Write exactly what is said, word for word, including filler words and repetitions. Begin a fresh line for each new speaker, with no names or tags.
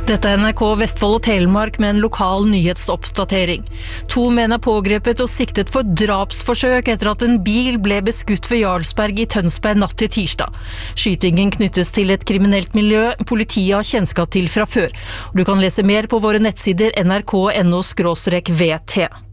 Dette er N R K Vestfold og Telemark med en lokal nyhetsoppdatering. To menn er pågrepet og siktet for drapsforsøk etter at en bil ble beskutt ved Jarlsberg i Tønsberg natt til tirsdag. Skytingen knyttes til et kriminelt miljø politiet har kjennskap til fra før. Du kan lese mer på våre nettsider n r k punktum n o skråstrek v t.